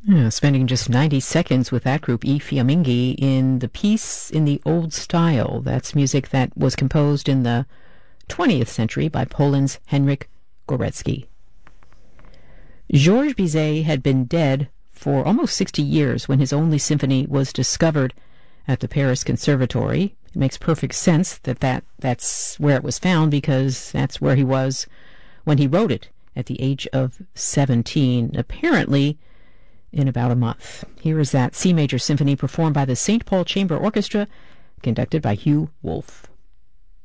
Yeah, spending just 90 seconds with that group, I Fiamminghi, in the piece in the old style. That's music that was composed in the 20th century by Poland's Henryk Górecki. Georges Bizet had been dead for almost 60 years when his only symphony was discovered at the Paris Conservatory. It makes perfect sense that's where it was found, because that's where he was when he wrote it at the age of 17, apparently in about a month. Here is that C major symphony performed by the St. Paul Chamber Orchestra, conducted by Hugh Wolf.